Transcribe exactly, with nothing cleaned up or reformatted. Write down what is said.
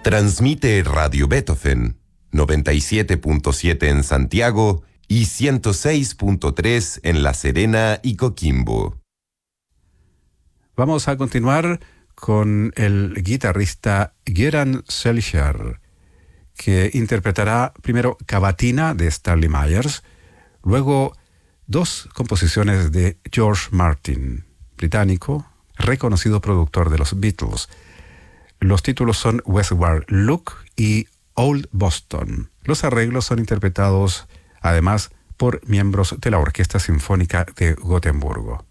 Transmite Radio Beethoven, noventa y siete punto siete en Santiago y ciento seis punto tres en La Serena y Coquimbo. Vamos a continuar con el guitarrista Göran Selcher, que interpretará primero Cavatina de Stanley Myers, luego dos composiciones de George Martin, británico, reconocido productor de los Beatles. Los títulos son Westward Look y Old Boston. Los arreglos son interpretados, además, por miembros de la Orquesta Sinfónica de Gotemburgo.